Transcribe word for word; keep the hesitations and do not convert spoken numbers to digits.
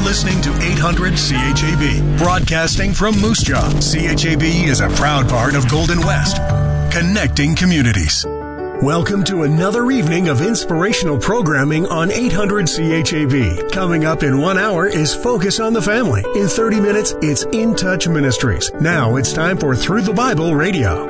listening to eight hundred C H A B, broadcasting from Moose Jaw. C H A B is a proud part of Golden West, connecting communities. Welcome to another evening of inspirational programming on eight hundred C H A B. Coming up in one hour is Focus on the Family. In thirty minutes, it's In Touch Ministries. Now it's time for Through the Bible Radio.